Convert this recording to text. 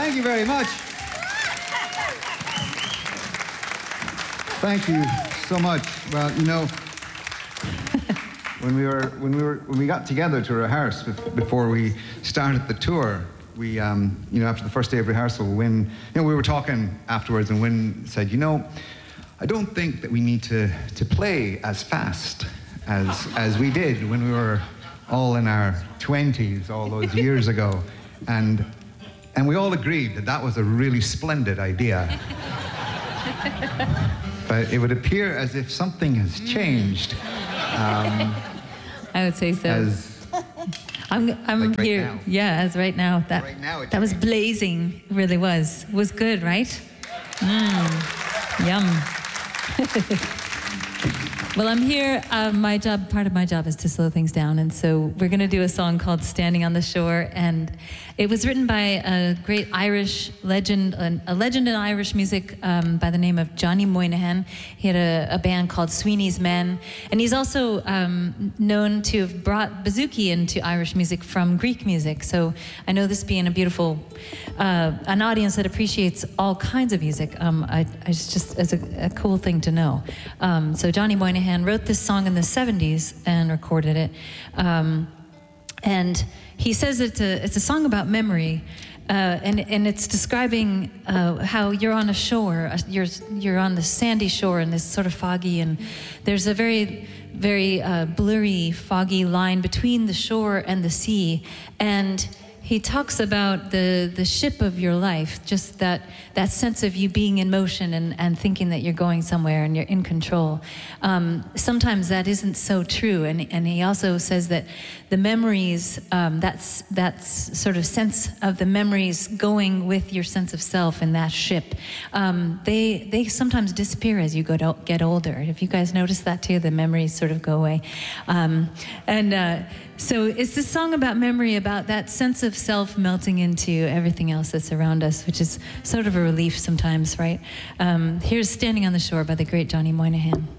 Thank you very much. Thank you so much. Well, you know, when we got together to rehearse before we started the tour, we, you know, after the first day of rehearsal, Wynn, you know, we were talking afterwards, and Wynn said, you know, I don't think that we need to play as fast as we did when we were all in our 20s all those years ago, and we all agreed that that was a really splendid idea. But it would appear as if something has changed. I would say so. I'm like here. right now. Yeah, as right now. Right now that was blazing. Really was. Was good, right? Yum. Well, I'm here. Part of my job is to slow things down, and so we're going to do a song called "Standing on the Shore," and it was written by a great Irish legend, a legend in Irish music by the name of Johnny Moynihan. He had a band called Sweeney's Men, and he's also known to have brought bouzouki into Irish music from Greek music. So I know this being a beautiful, an audience that appreciates all kinds of music. It's just as a cool thing to know. So Johnny Moynihan wrote this song in the 70s and recorded it. And he says it's a song about memory, and it's describing how you're on a shore, you're on the sandy shore, and it's sort of foggy, and there's a very, very blurry, foggy line between the shore and the sea, and he talks about the ship of your life, just that sense of you being in motion and thinking that you're going somewhere and you're in control. Sometimes that isn't so true, and he also says that the memories, that sort of sense of the memories going with your sense of self in that ship, they sometimes disappear as you get older. Have you guys noticed that too? The memories sort of go away. So it's this song about memory, about that sense of self melting into everything else that's around us, which is sort of a relief sometimes, right? Here's Standing on the Shore by the great Johnny Moynihan.